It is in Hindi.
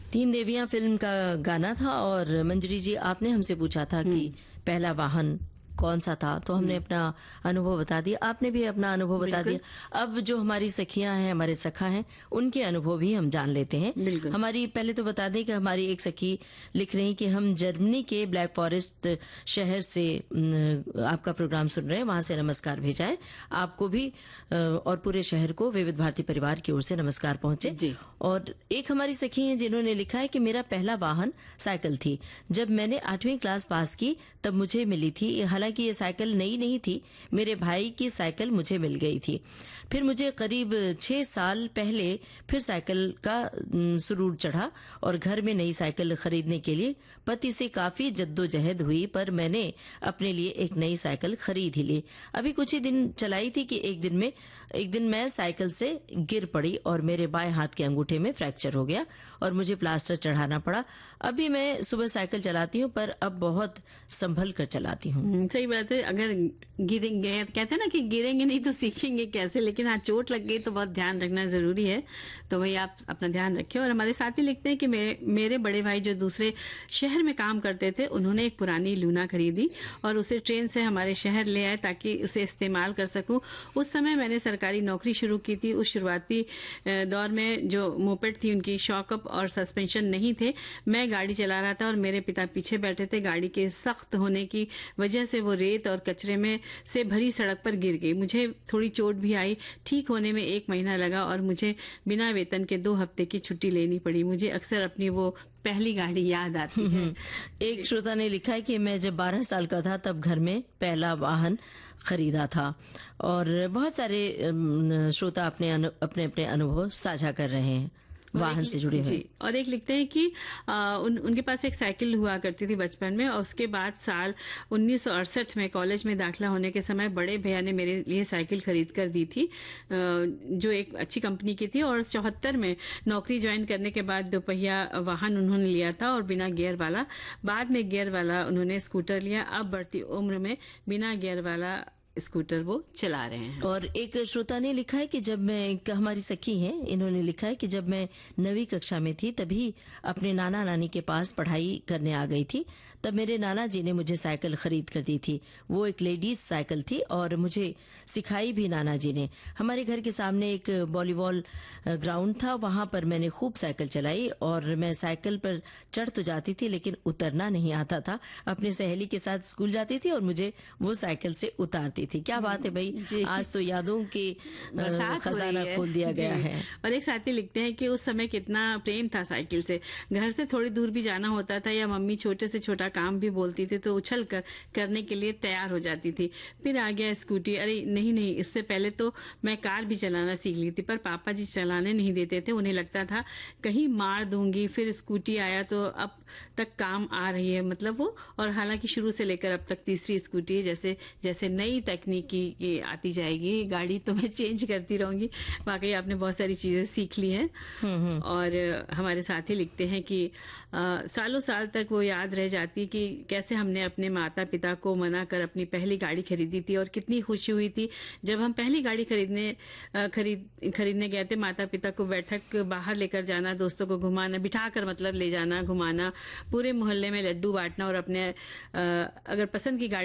तीन देवियां फिल्म का गाना था और मंजरी जी आपने हमसे पूछा था कि पहला वाहन कौन सा था, तो हमने अपना अनुभव बता दिया, आपने भी अपना अनुभव बता दिया। अब जो हमारी सखियां हैं, हमारे सखा हैं, उनके अनुभव भी हम जान लेते हैं। हमारी पहले तो बता दें कि हमारी एक सखी लिख रही कि हम जर्मनी के ब्लैक फॉरेस्ट शहर से आपका प्रोग्राम सुन रहे हैं, वहां से नमस्कार भेजा है। आपको भी और पूरे शहर को विविध भारती परिवार की ओर से नमस्कार पहुंचे। और एक हमारी सखी हैं जिन्होंने लिखा है कि मेरा पहला वाहन साइकिल थी। जब मैंने 8वीं क्लास पास की तब मुझे मिली थी। हालांकि ये साइकिल नई नहीं थी, मेरे भाई की साइकिल मुझे मिल गई थी। फिर मुझे करीब 6 साल पहले फिर साइकिल का सुरूर चढ़ा और घर में नई साइकिल खरीदने के लिए पति से काफी जद्दोजहद हुई, पर मैंने अपने लिए एक नई साइकिल खरीद ही ली। अभी कुछ ही दिन चलाई थी कि एक दिन मैं साइकिल से गिर पड़ी और मेरे बाएं हाथ के अंगूठे में फ्रैक्चर हो गया और मुझे प्लास्टर चढ़ाना पड़ा। अभी मैं सुबह साइकिल चलाती हूँ, पर अब बहुत संभल कर चलाती हूँ। सही बात है। अगर गिरेंगे, कहते हैं ना कि गिरेंगे नहीं तो सीखेंगे कैसे, लेकिन हाँ चोट लग गई तो बहुत ध्यान रखना जरूरी है। तो वही आप अपना ध्यान रखिए। और हमारे साथी लिखते हैं कि मेरे बड़े भाई जो दूसरे शहर में काम करते थे, उन्होंने एक पुरानी लूना खरीदी और उसे ट्रेन से हमारे शहर ले आए ताकि उसे इस्तेमाल कर सकूं। उस समय मैंने सरकारी नौकरी शुरू की थी। उस शुरुआती दौर में जो मोपेड थी उनकी शॉकअप और सस्पेंशन नहीं थे। मैं गाड़ी चला रहा था और मेरे पिता पीछे बैठे थे। गाड़ी के सख्त होने की वजह से वो रेत और कचरे में से भरी सड़क पर गिर गई। मुझे थोड़ी चोट भी आई। ठीक होने में 1 महीना लगा और मुझे बिना वेतन के 2 हफ्ते की छुट्टी लेनी पड़ी। मुझे अक्सर अपनी वो पहली गाड़ी याद आती है। एक श्रोता ने लिखा है कि मैं जब 12 साल का था तब घर में पहला वाहन खरीदा था। और बहुत सारे श्रोता अपने अपने अनुभव साझा कर रहे हैं वाहन से जुड़े हुए। और एक लिखते हैं कि उनके पास एक साइकिल हुआ करती थी बचपन में और उसके बाद साल 1968 में कॉलेज में दाखिला होने के समय बड़े भैया ने मेरे लिए साइकिल खरीद कर दी थी, जो एक अच्छी कंपनी की थी। और 74 में नौकरी ज्वाइन करने के बाद 2 पहिया वाहन उन्होंने लिया था और बिना गियर वाला। बाद में गियर वाला उन्होंने स्कूटर लिया। अब बढ़ती उम्र में बिना गियर वाला स्कूटर वो चला रहे हैं। और एक श्रोता ने लिखा है कि जब मैं, हमारी सखी हैं, इन्होंने लिखा है कि जब मैं 9वीं कक्षा में थी तभी अपने नाना नानी के पास पढ़ाई करने आ गई थी। तब मेरे नाना जी ने मुझे साइकिल खरीद कर दी थी। वो एक लेडीज साइकिल थी और मुझे सिखाई भी नाना जी ने। हमारे घर के सामने एक वॉलीबॉल ग्राउंड था, वहां पर मैंने खूब साइकिल चलाई और मैं साइकिल पर चढ़ तो जाती थी लेकिन उतरना नहीं आता था। अपनी सहेली के साथ स्कूल जाती थी और मुझे वो साइकिल से उतारती थी। क्या बात है भाई, आज तो यादों के खजाना खोल दिया गया है। और एक साथी लिखते हैं कि उस समय कितना प्रेम था साइकिल से। घर से थोड़ी दूर भी जाना होता था या मम्मी छोटे से छोटा काम भी बोलती थी तो उछल कर करने के लिए तैयार हो जाती थी। फिर आ गया स्कूटी। अरे नहीं, इससे पहले तो मैं कार भी चलाना सीख ली थी, पर पापा जी चलाने नहीं देते थे। उन्हें लगता था कहीं मार दूंगी। फिर स्कूटी आया तो अब तक काम आ रही है, मतलब वो। और हालांकि शुरू से लेकर अब तक तीसरी स्कूटी है। जैसे जैसे नई तकनीकी आती जाएगी गाड़ी तो मैं चेंज करती रहूंगी। वाकई आपने बहुत सारी चीजें सीख ली हैं। और हमारे साथी लिखते हैं कि सालों साल तक वो याद रह जाती कि कैसे हमने अपने माता पिता को मना कर अपनी पहली गाड़ी खरीदी थी और कितनी खुशी हुई थी जब हम पहली गाड़ी खरीदने गए थे। माता पिता को बैठक बाहर लेकर जाना, दोस्तों को घुमाना, बिठाकर मतलब ले जाना, घुमाना, पूरे मोहल्ले में लड्डू बांटना और अपने अगर पसंद की गाड़ी